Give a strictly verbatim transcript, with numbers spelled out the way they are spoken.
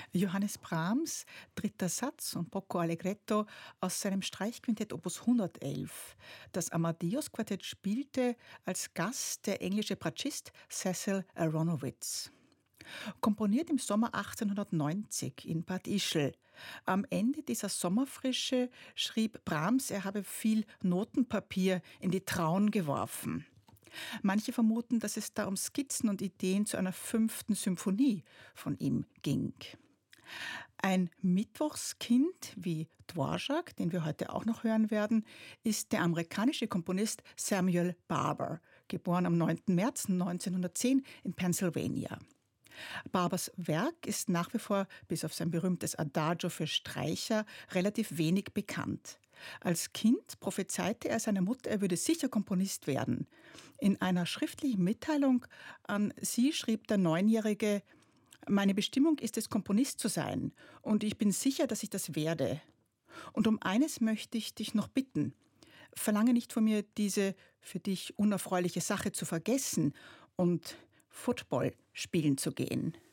Johannes Brahms, dritter Satz und Poco Allegretto aus seinem Streichquintett Opus hundertelf. Das Amadeus-Quartett spielte als Gast der englische Bratschist Cecil Aronowitz. Komponiert im Sommer achtzehnhundertneunzig in Bad Ischl. Am Ende dieser Sommerfrische schrieb Brahms, er habe viel Notenpapier in die Traun geworfen. Manche vermuten, dass es da um Skizzen und Ideen zu einer fünften Symphonie von ihm ging. Ein Mittwochskind wie Dvorak, den wir heute auch noch hören werden, ist der amerikanische Komponist Samuel Barber, geboren am neunten März neunzehnhundertzehn in Pennsylvania. Barbers Werk ist nach wie vor, bis auf sein berühmtes Adagio für Streicher, relativ wenig bekannt. Als Kind prophezeite er seiner Mutter, er würde sicher Komponist werden. In einer schriftlichen Mitteilung an sie schrieb der Neunjährige: Meine Bestimmung ist es, Komponist zu sein, und ich bin sicher, dass ich das werde. Und um eines möchte ich dich noch bitten. Verlange nicht von mir, diese für dich unerfreuliche Sache zu vergessen und Football spielen zu gehen.